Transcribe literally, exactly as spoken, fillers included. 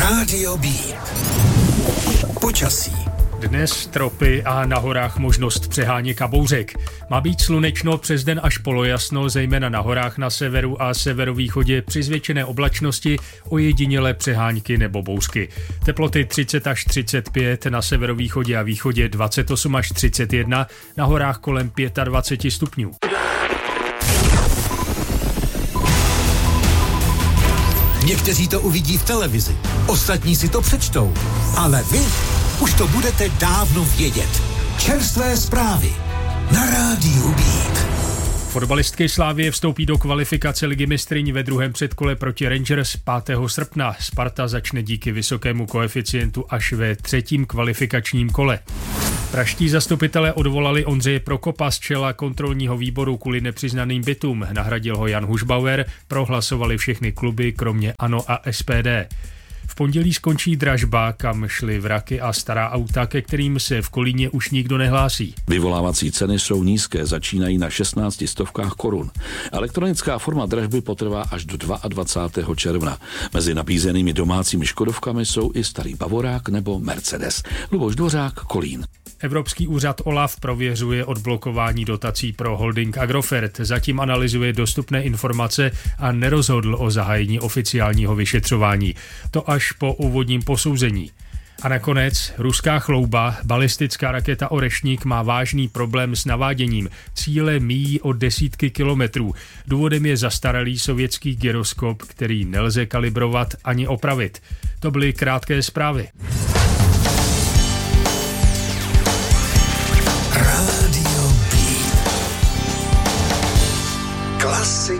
Rádio B. Počasí. Dnes tropy a na horách možnost přeháněk a bouřek. Má být slunečno, přes den až polojasno, zejména na horách na severu a severovýchodě při zvětšené oblačnosti, ojedinělé přeháňky nebo bouřky. Teploty třicet až třicet pět, na severovýchodě a východě dvacet osm až třicet jedna, na horách kolem dvacet pět stupňů. Někteří to uvidí v televizi, ostatní si to přečtou, ale vy už to budete dávno vědět. Čerstvé zprávy na Rádiu Beat. Fotbalistky Slavie vstoupí do kvalifikace Ligy mistryň ve druhém předkole proti Rangers pátého srpna. Sparta začne díky vysokému koeficientu až ve třetím kvalifikačním kole. Praští zastupitelé odvolali Ondřeje Prokopa z čela kontrolního výboru kvůli nepřiznaným bytům. Nahradil ho Jan Hušbauer, prohlasovali všechny kluby, kromě ANO a S P D. V pondělí skončí dražba, kam šly vraky a stará auta, ke kterým se v Kolíně už nikdo nehlásí. Vyvolávací ceny jsou nízké, začínají na šestnácti stovkách korun. Elektronická forma dražby potrvá až do dvacátého druhého června. Mezi nabízenými domácími škodovkami jsou i starý Bavorák nebo Mercedes. Luboš Dvořák, Kolín. Evropský úřad OLAF prověřuje odblokování dotací pro holding Agrofert. Zatím analyzuje dostupné informace a nerozhodl o zahájení oficiálního vyšetřování. To až po úvodním posouzení. A nakonec ruská chlouba, balistická raketa Orešník, má vážný problém s naváděním. Cíle míjí o desítky kilometrů. Důvodem je zastaralý sovětský gyroskop, který nelze kalibrovat ani opravit. To byly krátké zprávy. Rádio B. Klasika.